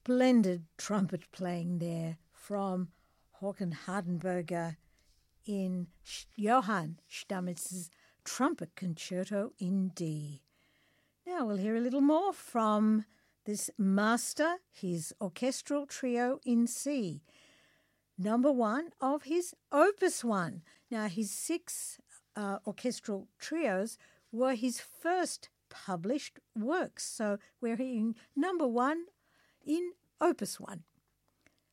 splendid trumpet playing there from Håkan Hardenberger in Johann Stamitz's Trumpet Concerto in D. Now we'll hear a little more from this master, his orchestral trio in C, number 1 of his Opus 1. Now his 6 orchestral trios were his first published works, so we're hearing number 1 in Opus 1.